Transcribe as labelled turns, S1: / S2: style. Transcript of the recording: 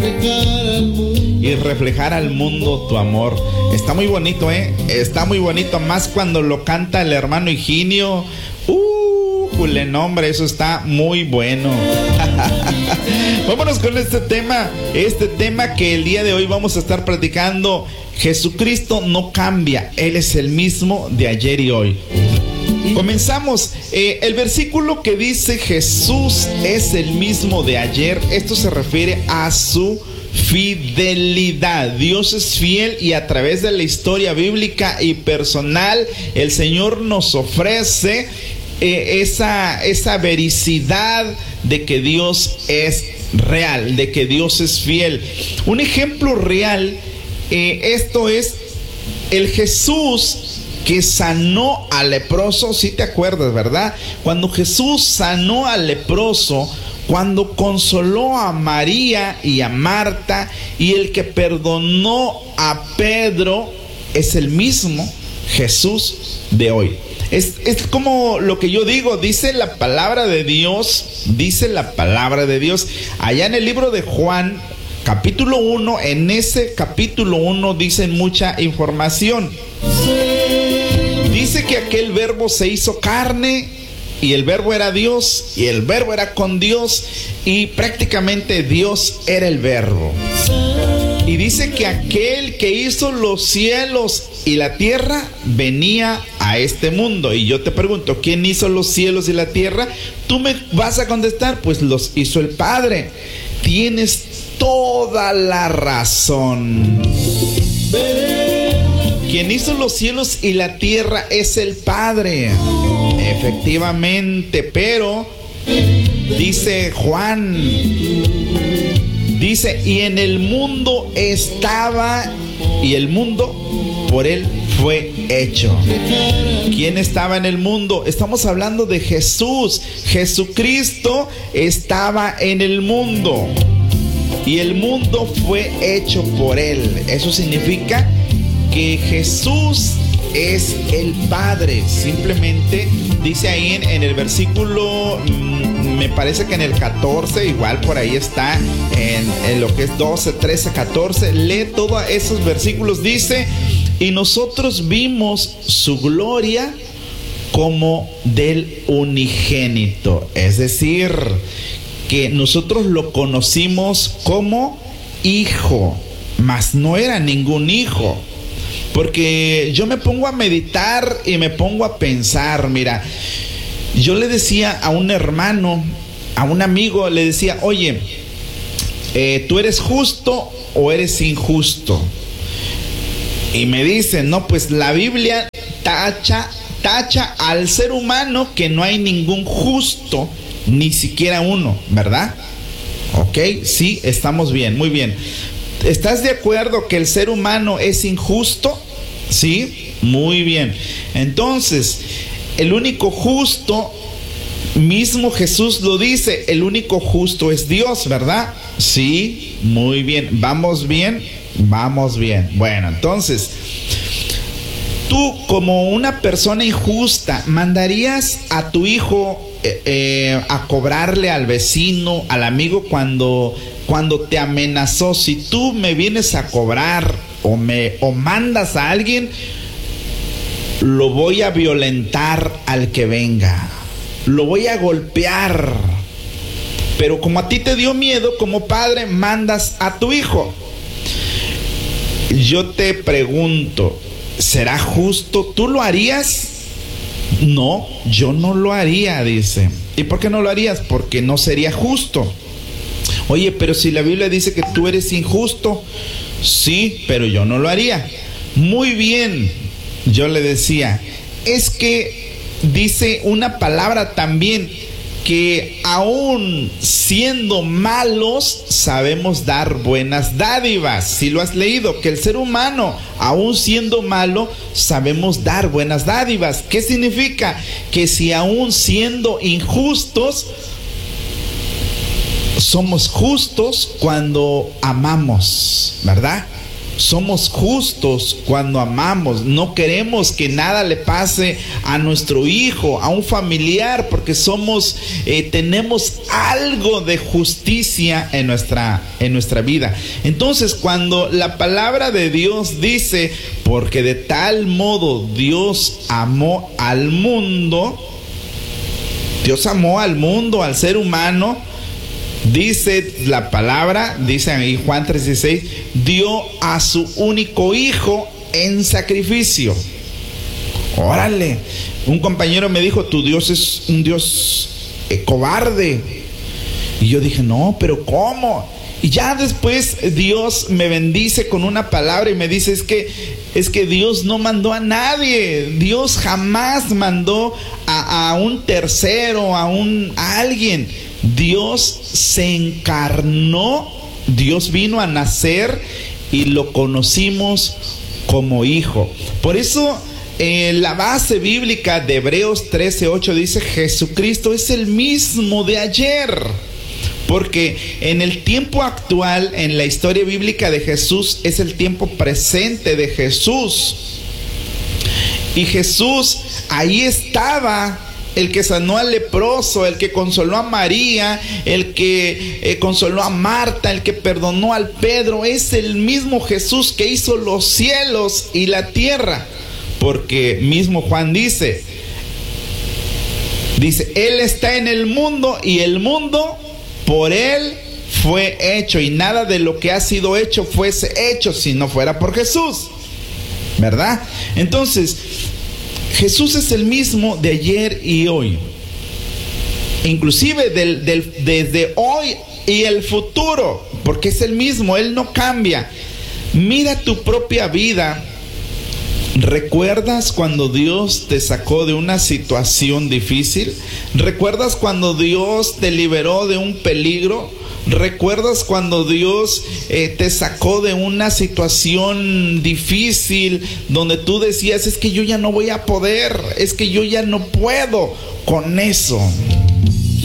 S1: y reflejar al mundo tu amor. Está muy bonito, está muy bonito, más cuando lo canta el hermano Higinio. Nombre, eso está muy bueno. Vámonos con este tema que el día de hoy vamos a estar platicando. Jesucristo no cambia, Él es el mismo de ayer y hoy. Comenzamos. El versículo que dice Jesús es el mismo de ayer, esto se refiere a su fidelidad. Dios es fiel y a través de la historia bíblica y personal, el Señor nos ofrece esa vericidad de que Dios es real, de que Dios es fiel. Un ejemplo real, esto es el Jesús que sanó al leproso. Si te acuerdas, ¿verdad? Cuando Jesús sanó al leproso, cuando consoló a María y a Marta, y el que perdonó a Pedro, es el mismo Jesús de hoy. Es como lo que yo digo, dice la palabra de Dios, allá en el libro de Juan, capítulo 1, en ese capítulo 1 dicen mucha información. Dice que aquel verbo se hizo carne, y el verbo era Dios, y el verbo era con Dios, y prácticamente Dios era el verbo. Y dice que aquel que hizo los cielos y la tierra venía a este mundo. Y yo te pregunto, ¿quién hizo los cielos y la tierra? Tú me vas a contestar, pues los hizo el Padre. Tienes toda la razón. Quien hizo los cielos y la tierra es el Padre. Efectivamente, pero dice Juan, dice, y en el mundo estaba, y el mundo por él fue hecho. ¿Quién estaba en el mundo? Estamos hablando de Jesús. Jesucristo estaba en el mundo, y el mundo fue hecho por él. Eso significa que Jesús es el Padre. Simplemente dice ahí en el versículo, me parece que en el 14, igual por ahí está, en lo que es 12, 13, 14, lee todos esos versículos. Dice, y nosotros vimos su gloria como del unigénito. Es decir, que nosotros lo conocimos como hijo, mas no era ningún hijo. Porque yo me pongo a meditar y me pongo a pensar. Mira, yo le decía a un hermano, a un amigo, le decía, oye, ¿tú eres justo o eres injusto? Y me dice, no, pues la Biblia tacha al ser humano que no hay ningún justo, ni siquiera uno, ¿verdad? Ok, sí, estamos bien, muy bien. ¿Estás de acuerdo que el ser humano es injusto? Sí, muy bien. Entonces, el único justo, mismo Jesús lo dice, el único justo es Dios, ¿verdad? Sí, muy bien. ¿Vamos bien? Vamos bien. Bueno, entonces, tú como una persona injusta, ¿mandarías a tu hijo a cobrarle al vecino, al amigo cuando te amenazó? Si tú me vienes a cobrar o mandas a alguien, lo voy a violentar al que venga, lo voy a golpear. Pero como a ti te dio miedo, como padre, mandas a tu hijo. Yo te pregunto, ¿será justo? ¿Tú lo harías? No, yo no lo haría, dice. ¿Y por qué no lo harías? Porque no sería justo. Oye, pero si la Biblia dice que tú eres injusto. Sí, pero yo no lo haría. Muy bien, yo le decía, es que dice una palabra también, que aún siendo malos sabemos dar buenas dádivas. Si lo has leído, que el ser humano, aún siendo malo, sabemos dar buenas dádivas. ¿Qué significa? Que si aún siendo injustos, somos justos cuando amamos, ¿verdad? somos justos cuando amamos. No queremos que nada le pase a nuestro hijo, a un familiar, porque tenemos algo de justicia en nuestra vida. Entonces, cuando la palabra de Dios dice, porque de tal modo Dios amó al mundo, al ser humano, dice la palabra, dice ahí Juan 3:16, dio a su único hijo en sacrificio. Órale, un compañero me dijo, tu Dios es un Dios cobarde. Y yo dije, no, pero ¿cómo? Y ya después Dios me bendice con una palabra y me dice, es que Dios no mandó a nadie. Dios jamás mandó a un tercero, a alguien. Dios se encarnó, Dios vino a nacer y lo conocimos como hijo. Por eso la base bíblica de Hebreos 13:8 dice, Jesucristo es el mismo de ayer. Porque en el tiempo actual, en la historia bíblica de Jesús, es el tiempo presente de Jesús. Y Jesús, ahí estaba, el que sanó al leproso, el que consoló a María, el que consoló a Marta, el que perdonó al Pedro. Es el mismo Jesús que hizo los cielos y la tierra. Porque mismo Juan dice, Él está en el mundo y el mundo por Él fue hecho, y nada de lo que ha sido hecho fuese hecho si no fuera por Jesús, ¿verdad? Entonces, Jesús es el mismo de ayer y hoy, inclusive desde hoy y el futuro, porque es el mismo, Él no cambia. Mira tu propia vida. ¿Recuerdas cuando Dios te sacó de una situación difícil? ¿Recuerdas cuando Dios te liberó de un peligro? ¿Recuerdas cuando Dios te sacó de una situación difícil donde tú decías, es que yo ya no voy a poder, es que yo ya no puedo con eso?